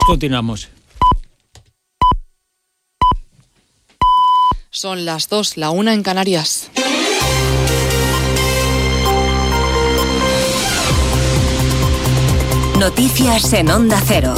Continuamos. Son las 2, la 1 en Canarias. Noticias en Onda Cero.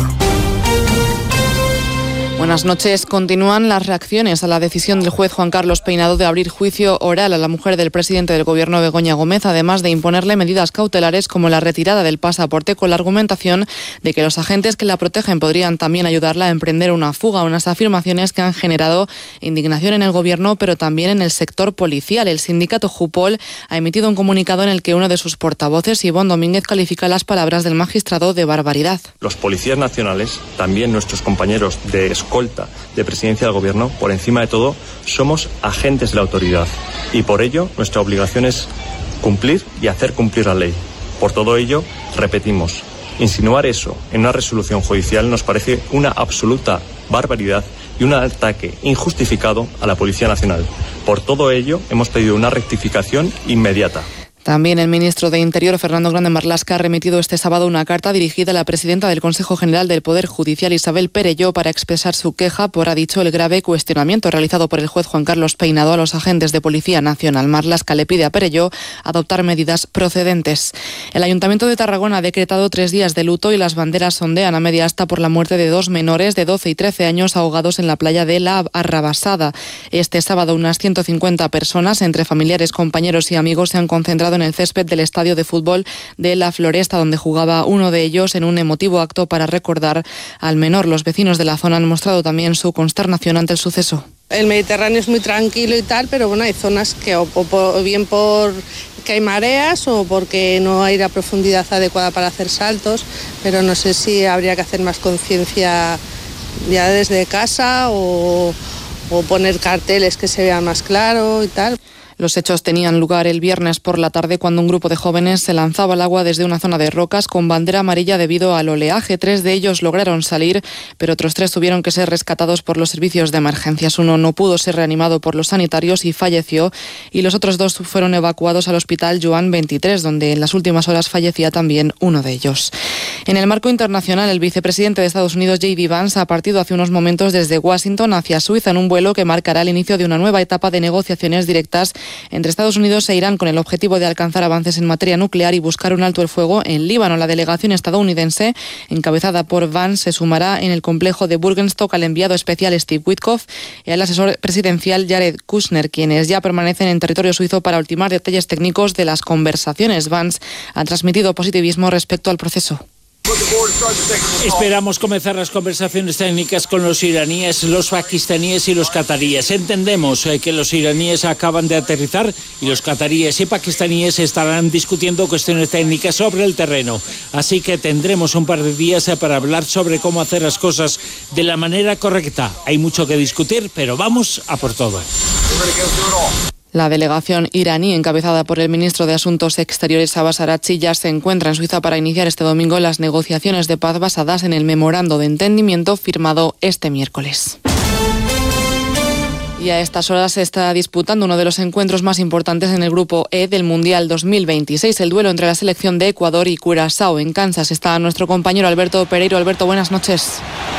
Buenas noches. Continúan las reacciones a la decisión del juez Juan Carlos Peinado de abrir juicio oral a la mujer del presidente del Gobierno, Begoña Gómez, además de imponerle medidas cautelares como la retirada del pasaporte, con la argumentación de que los agentes que la protegen podrían también ayudarla a emprender una fuga. Unas afirmaciones que han generado indignación en el Gobierno, pero también en el sector policial. El sindicato Jupol ha emitido un comunicado en el que uno de sus portavoces, Ivonne Domínguez, califica las palabras del magistrado de barbaridad. Los policías nacionales, también nuestros compañeros de escolta de presidencia del Gobierno, por encima de todo, somos agentes de la autoridad y por ello nuestra obligación es cumplir y hacer cumplir la ley. Por todo ello, repetimos, insinuar eso en una resolución judicial nos parece una absoluta barbaridad y un ataque injustificado a la Policía Nacional. Por todo ello, hemos pedido una rectificación inmediata. También el ministro de Interior, Fernando Grande Marlaska, ha remitido este sábado una carta dirigida a la presidenta del Consejo General del Poder Judicial, Isabel Perelló, para expresar su queja por, ha dicho, el grave cuestionamiento realizado por el juez Juan Carlos Peinado a los agentes de Policía Nacional. Marlaska le pide a Perelló adoptar medidas procedentes. El Ayuntamiento de Tarragona ha decretado 3 días de luto y las banderas ondean a media asta por la muerte de 2 menores de 12 y 13 años ahogados en la playa de La Arrabasada. Este sábado unas 150 personas, entre familiares, compañeros y amigos, se han concentrado en el césped del estadio de fútbol de La Floresta, donde jugaba uno de ellos, en un emotivo acto para recordar al menor. Los vecinos de la zona han mostrado también su consternación ante el suceso. El Mediterráneo es muy tranquilo y tal, pero bueno, hay zonas que o bien por que hay mareas o porque no hay la profundidad adecuada para hacer saltos, pero no sé si habría que hacer más conciencia ya desde casa o poner carteles que se vean más claro y tal. Los hechos tenían lugar el viernes por la tarde, cuando un grupo de jóvenes se lanzaba al agua desde una zona de rocas con bandera amarilla debido al oleaje. 3 de ellos lograron salir, pero otros 3 tuvieron que ser rescatados por los servicios de emergencias. Uno no pudo ser reanimado por los sanitarios y falleció, y los otros 2 fueron evacuados al hospital Joan 23, donde en las últimas horas fallecía también uno de ellos. En el marco internacional, el vicepresidente de Estados Unidos, J.D. Vance, ha partido hace unos momentos desde Washington hacia Suiza en un vuelo que marcará el inicio de una nueva etapa de negociaciones directas entre Estados Unidos e Irán, con el objetivo de alcanzar avances en materia nuclear y buscar un alto el fuego en Líbano. La delegación estadounidense, encabezada por Vance, se sumará en el complejo de Burgenstock al enviado especial Steve Witkoff y al asesor presidencial Jared Kushner, quienes ya permanecen en territorio suizo para ultimar detalles técnicos de las conversaciones. Vance ha transmitido positivismo respecto al proceso. Esperamos comenzar las conversaciones técnicas con los iraníes, los pakistaníes y los cataríes. Entendemos que los iraníes acaban de aterrizar y los cataríes y pakistaníes estarán discutiendo cuestiones técnicas sobre el terreno. Así que tendremos un par de días para hablar sobre cómo hacer las cosas de la manera correcta. Hay mucho que discutir, pero vamos a por todo. La delegación iraní, encabezada por el ministro de Asuntos Exteriores Abbas Araghchi, ya se encuentra en Suiza para iniciar este domingo las negociaciones de paz basadas en el memorando de entendimiento firmado este miércoles. Y a estas horas se está disputando uno de los encuentros más importantes en el grupo E del Mundial 2026, el duelo entre la selección de Ecuador y Curazao. En Kansas está nuestro compañero Alberto Pereiro. Alberto, buenas noches.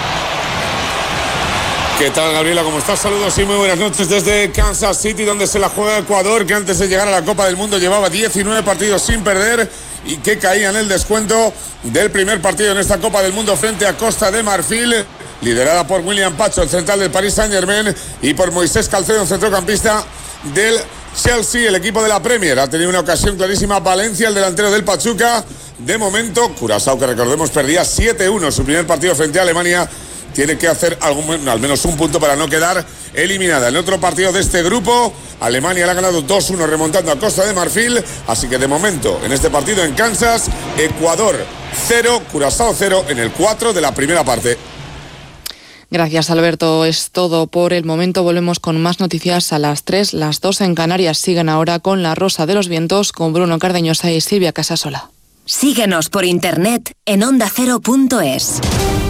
¿Qué tal, Gabriela? ¿Cómo estás? Saludos y muy buenas noches desde Kansas City, donde se la juega Ecuador, que antes de llegar a la Copa del Mundo llevaba 19 partidos sin perder y que caía en el descuento del primer partido en esta Copa del Mundo frente a Costa de Marfil, liderada por William Pacho, el central del Paris Saint-Germain, y por Moisés Calcedo, un centrocampista del Chelsea. El equipo de la Premier ha tenido una ocasión clarísima. Valencia, el delantero del Pachuca. De momento, Curazao, que recordemos perdía 7-1 su primer partido frente a Alemania, tiene que hacer al menos un punto para no quedar eliminada. En otro partido de este grupo, Alemania le ha ganado 2-1 remontando a Costa de Marfil. Así que de momento, en este partido en Kansas, Ecuador 0, Curazao 0 en el 4 de la primera parte. Gracias, Alberto. Es todo por el momento. Volvemos con más noticias a las 3, las 2 en Canarias. Siguen ahora con La Rosa de los Vientos, con Bruno Cardeñosa y Silvia Casasola. Síguenos por internet en ondacero.es.